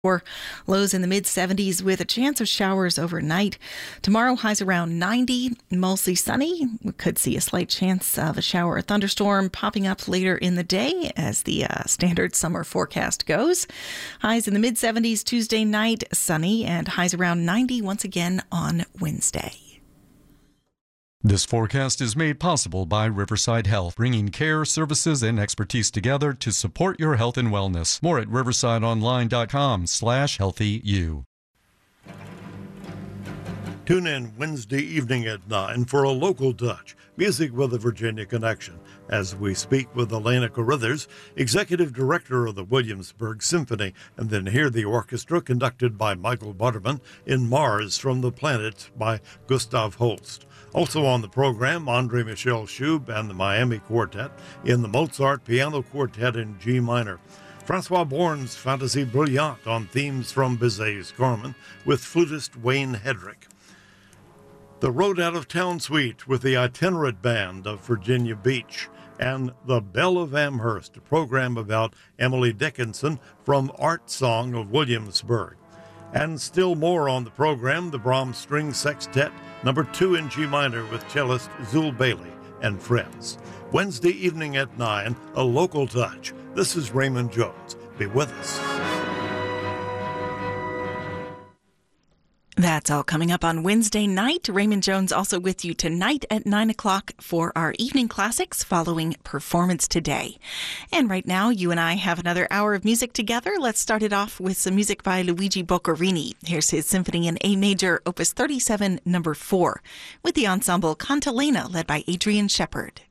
Or lows in the mid-70s with a chance of showers overnight. Tomorrow, highs around 90, mostly sunny. We could see a slight chance of a shower or thunderstorm popping up later in the day as the standard summer forecast goes. Highs in the mid-70s Tuesday night, sunny, and highs around 90 once again on Wednesday. This forecast is made possible by Riverside Health, bringing care, services, and expertise together to support your health and wellness. More at riversideonline.com/healthyu. Tune in Wednesday evening at 9 for a local touch, music with a Virginia connection, as we speak with Elena Carruthers, Executive Director of the Williamsburg Symphony, and then hear the orchestra conducted by Michael Butterman in Mars from the Planet by Gustav Holst. Also on the program, Andre Michel Schub and the Miami Quartet in the Mozart Piano Quartet in G minor. Francois Born's Fantasy Brilliant on themes from Bizet's Carmen with flutist Wayne Hedrick. The Road Out of Town Suite with the Itinerant Band of Virginia Beach. And The Belle of Amherst, a program about Emily Dickinson from Art Song of Williamsburg. And still more on the program, the Brahms String Sextet, number 2 in G minor with cellist Zul Bailey and friends. Wednesday evening at 9, a local touch. This is Raymond Jones. Be with us. That's all coming up on Wednesday night. Raymond Jones also with you tonight at 9 o'clock for our evening classics following Performance Today. And right now, you and I have another hour of music together. Let's start it off with some music by Luigi Boccherini. Here's his Symphony in A Major, Opus 37, number 4, with the ensemble Cantilena led by Adrian Shepard.